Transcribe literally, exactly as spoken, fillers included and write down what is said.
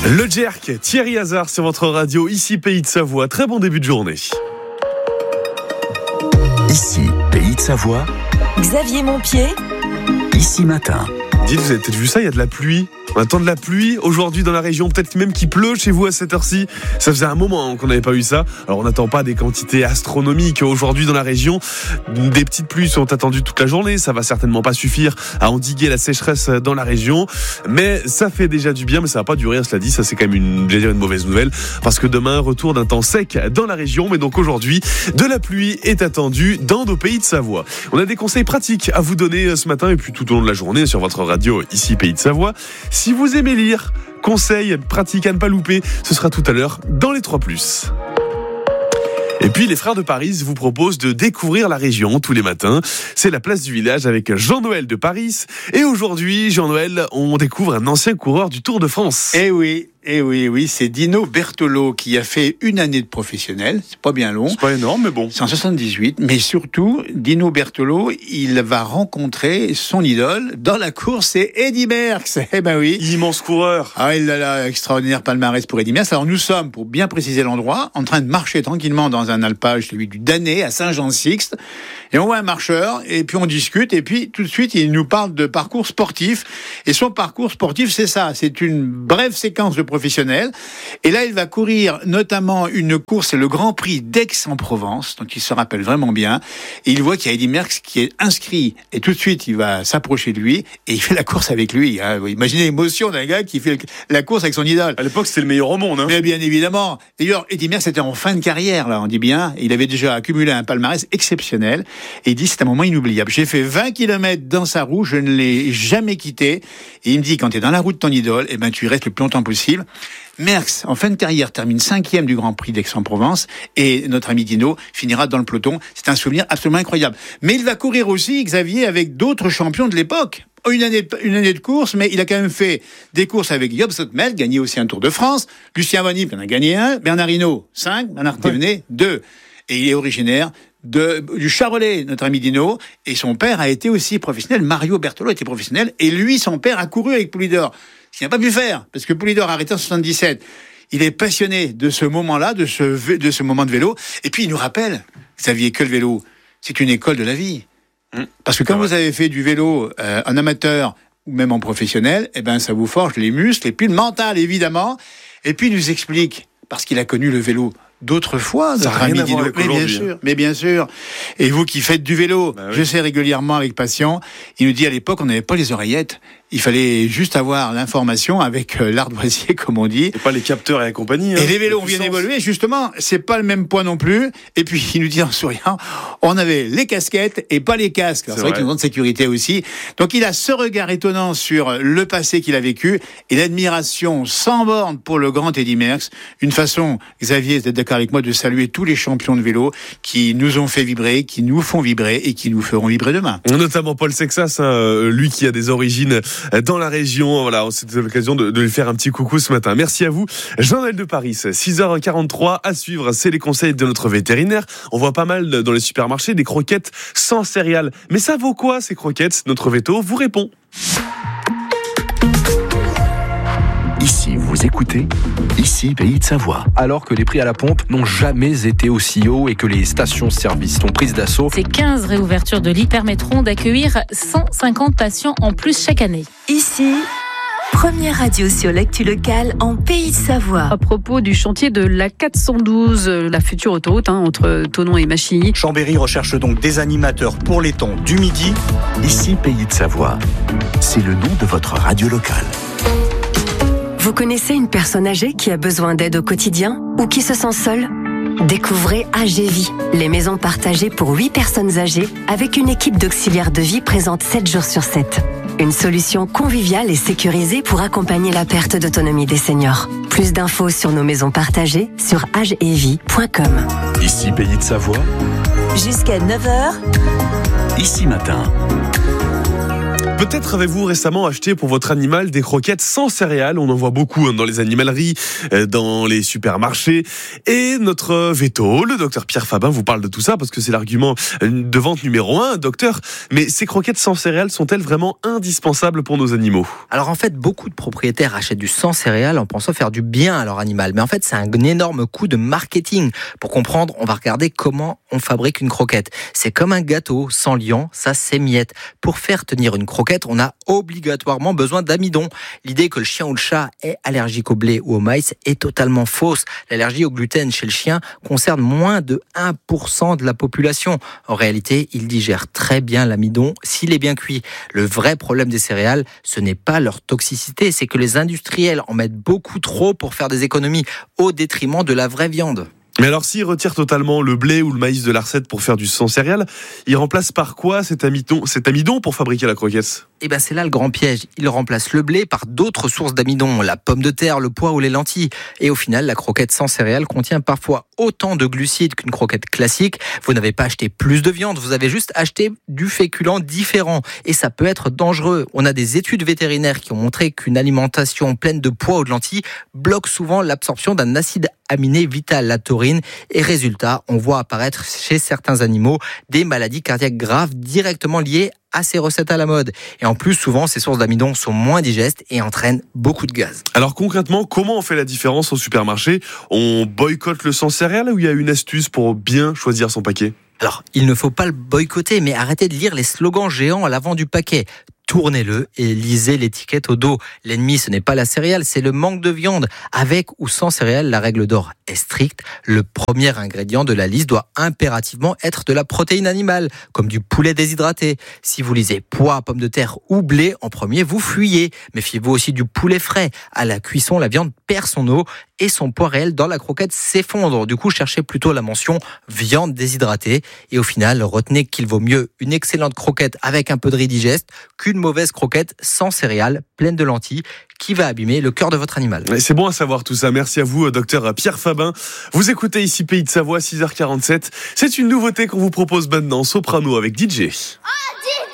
Le Jerk, Thierry Hazard sur votre radio, ici Pays de Savoie. Très bon début de journée. Ici Pays de Savoie. Xavier Montpied. Ici Matin. Dites, vous avez peut-être vu ça, il y a de la pluie. On attend de la pluie aujourd'hui dans la région, peut-être même qu'il pleut chez vous à cette heure-ci. Ça faisait un moment qu'on n'avait pas eu ça. Alors on n'attend pas des quantités astronomiques aujourd'hui dans la région. Des petites pluies sont attendues toute la journée. Ça va certainement pas suffire à endiguer la sécheresse dans la région. Mais ça fait déjà du bien, mais ça va pas durer, cela dit. Ça c'est quand même une, j'allais dire une mauvaise nouvelle. Parce que demain, retour d'un temps sec dans la région. Mais donc aujourd'hui, de la pluie est attendue dans nos Pays de Savoie. On a des conseils pratiques à vous donner ce matin et puis tout au long de la journée sur votre radio, ici Pays de Savoie. Si vous aimez lire, conseils pratiques à ne pas louper, ce sera tout à l'heure dans les trois plus. Et puis les Frères de Paris vous proposent de découvrir la région tous les matins. C'est la place du village avec Jean-Noël de Paris. Et aujourd'hui, Jean-Noël, on découvre un ancien coureur du Tour de France. Eh oui, eh oui, oui, c'est Dino Bertolo qui a fait une année de professionnel. C'est pas bien long. C'est pas énorme, mais bon. C'est en soixante-dix-huit. Mais surtout, Dino Bertolo, il va rencontrer son idole dans la course, c'est Eddy Merckx. Eh ben oui. Immense coureur. Ah, il a là, extraordinaire palmarès pour Eddy Merckx. Alors nous sommes, pour bien préciser l'endroit, en train de marcher tranquillement dans un alpage, celui du Danet, à Saint-Jean-Sixte. Et on voit un marcheur, et puis on discute, et puis tout de suite, il nous parle de parcours sportif. Et son parcours sportif, c'est ça. C'est une brève séquence de professionnel. Et là, il va courir notamment une course, c'est le Grand Prix d'Aix-en-Provence, dont il se rappelle vraiment bien. Et il voit qu'il y a Eddy Merckx qui est inscrit. Et tout de suite, il va s'approcher de lui, et il fait la course avec lui. Hein. Imaginez l'émotion d'un gars qui fait la course avec son idole. À l'époque, c'était le meilleur au monde. Hein. Mais bien évidemment. D'ailleurs, Eddy Merckx était en fin de carrière, là, on dit bien. Il avait déjà accumulé un palmarès exceptionnel. Et il dit, c'est un moment inoubliable. J'ai fait vingt kilomètres dans sa roue, je ne l'ai jamais quitté. Et il me dit, quand tu es dans la roue de ton idole, eh ben, tu y restes le plus longtemps possible. Merckx, en fin de carrière, termine cinquième du Grand Prix d'Aix-en-Provence. Et notre ami Dino finira dans le peloton. C'est un souvenir absolument incroyable. Mais il va courir aussi, Xavier, avec d'autres champions de l'époque. Une année, une année de course, mais il a quand même fait des courses avec Job Zoetemelk, gagné aussi un Tour de France. Lucien Van Impe en a gagné un. Bernard Hinault, cinq. Bernard Thévenet, deux. Et il est originaire de, du Charolais, notre ami Dino. Et son père a été aussi professionnel. Mario Bertolo était professionnel. Et lui, son père, a couru avec Poulidor. Ce qu'il n'a pas pu faire, parce que Poulidor a arrêté en soixante-dix-sept. Il est passionné de ce moment-là, de ce, de ce moment de vélo. Et puis, il nous rappelle, Xavier, que le vélo, c'est une école de la vie. Parce que quand vous avez fait du vélo euh, en amateur ou même en professionnel, eh ben ça vous forge les muscles et puis le mental évidemment. Et puis il nous explique, parce qu'il a connu le vélo d'autres fois, notre ami Dino. Mais bien sûr, mais bien sûr. Et vous qui faites du vélo, bah oui. Je sais régulièrement avec passion. Il nous dit à l'époque on n'avait pas les oreillettes. Il fallait juste avoir l'information avec l'ardoisier, comme on dit. Et pas les capteurs et la compagnie. Hein, et les vélos ont bien évolué, justement. C'est pas le même poids non plus. Et puis, il nous dit en souriant, on avait les casquettes et pas les casques. Alors, c'est, c'est vrai qu'il y a une grande sécurité aussi. Donc, il a ce regard étonnant sur le passé qu'il a vécu et l'admiration sans borne pour le grand Eddy Merckx. Une façon, Xavier, vous êtes d'accord avec moi, de saluer tous les champions de vélo qui nous ont fait vibrer, qui nous font vibrer et qui nous feront vibrer demain. Notamment Paul Sexas, hein, lui qui a des origines dans la région. Voilà, c'était l'occasion de, de lui faire un petit coucou ce matin. Merci à vous, Jean-Noël de Paris. six heures quarante-trois à suivre, c'est les conseils de notre vétérinaire. On voit pas mal dans les supermarchés des croquettes sans céréales. Mais ça vaut quoi ces croquettes? Notre véto vous répond. Ici, vous écoutez, ici, Pays de Savoie. Alors que les prix à la pompe n'ont jamais été aussi hauts et que les stations-service sont prises d'assaut. Ces quinze réouvertures de lits permettront d'accueillir cent cinquante patients en plus chaque année. Ici, première radio sur l'actu locale en Pays de Savoie. À propos du chantier de la quatre cent douze, la future autoroute hein, entre Thonon et Machilly. Chambéry recherche donc des animateurs pour les temps du midi. Ici, Pays de Savoie. C'est le nom de votre radio locale. Vous connaissez une personne âgée qui a besoin d'aide au quotidien ou qui se sent seule? Découvrez A G Vie, les maisons partagées pour huit personnes âgées avec une équipe d'auxiliaires de vie présente sept jours sur sept. Une solution conviviale et sécurisée pour accompagner la perte d'autonomie des seniors. Plus d'infos sur nos maisons partagées sur agevie point com. Ici, Pays de Savoie. Jusqu'à neuf heures. Ici matin. Peut-être avez-vous récemment acheté pour votre animal des croquettes sans céréales. On en voit beaucoup hein, dans les animaleries, euh, dans les supermarchés. Et notre véto, le docteur Pierre Fabin, vous parle de tout ça parce que c'est l'argument de vente numéro un, docteur. Mais ces croquettes sans céréales sont-elles vraiment indispensables pour nos animaux ? Alors en fait, beaucoup de propriétaires achètent du sans céréales en pensant faire du bien à leur animal. Mais en fait, c'est un énorme coup de marketing. Pour comprendre, on va regarder comment on fabrique une croquette. C'est comme un gâteau, sans liant, ça s'émiette. Pour faire tenir une croquette, on a obligatoirement besoin d'amidon. L'idée que le chien ou le chat est allergique au blé ou au maïs est totalement fausse. L'allergie au gluten chez le chien concerne moins de un pour cent de la population. En réalité, il digère très bien l'amidon s'il est bien cuit. Le vrai problème des céréales, ce n'est pas leur toxicité, c'est que les industriels en mettent beaucoup trop pour faire des économies au détriment de la vraie viande. Mais alors, s'ils retirent totalement le blé ou le maïs de la recette pour faire du sans céréales, ils remplacent par quoi cet amidon, cet amidon pour fabriquer la croquette ? Eh ben c'est là le grand piège. Ils remplacent le blé par d'autres sources d'amidon, la pomme de terre, le pois ou les lentilles. Et au final, la croquette sans céréales contient parfois autant de glucides qu'une croquette classique. Vous n'avez pas acheté plus de viande, vous avez juste acheté du féculent différent. Et ça peut être dangereux. On a des études vétérinaires qui ont montré qu'une alimentation pleine de pois ou de lentilles bloque souvent l'absorption d'un acide aminé vital, la taurine. Et résultat, on voit apparaître chez certains animaux des maladies cardiaques graves directement liées à ces recettes à la mode. Et en plus, souvent, ces sources d'amidon sont moins digestes et entraînent beaucoup de gaz. Alors concrètement, comment on fait la différence au supermarché ? On boycotte le sans céréales ou il y a une astuce pour bien choisir son paquet ? Alors, il ne faut pas le boycotter, mais arrêtez de lire les slogans géants à l'avant du paquet. Tournez-le et lisez l'étiquette au dos. L'ennemi, ce n'est pas la céréale, c'est le manque de viande. Avec ou sans céréales, la règle d'or est stricte. Le premier ingrédient de la liste doit impérativement être de la protéine animale, comme du poulet déshydraté. Si vous lisez pois, pommes de terre ou blé en premier, vous fuyez. Méfiez-vous aussi du poulet frais. À la cuisson, la viande perd son eau et son poids réel dans la croquette s'effondre. Du coup, cherchez plutôt la mention viande déshydratée. Et au final, retenez qu'il vaut mieux une excellente croquette avec un peu de riz digeste qu'une mauvaise croquette sans céréales, pleine de lentilles, qui va abîmer le cœur de votre animal. C'est bon à savoir tout ça. Merci à vous, docteur Pierre Fabin. Vous écoutez ici Pays de Savoie, six heures quarante-sept. C'est une nouveauté qu'on vous propose maintenant, Soprano avec D J.